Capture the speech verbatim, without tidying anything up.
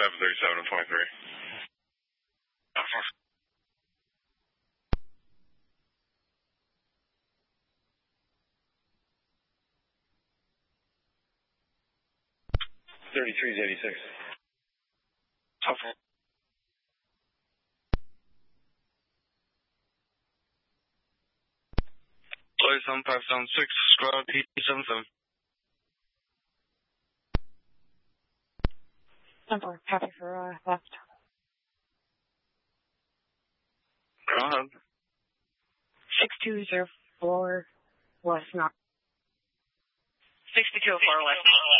seven thirty-seven and twenty-three. thirty-three is eighty-six. Okay. Flight seven five seven six, squad P seven seven. Number, copy for uh, left. Go ahead. six two zero four west, not. sixty-two oh four west.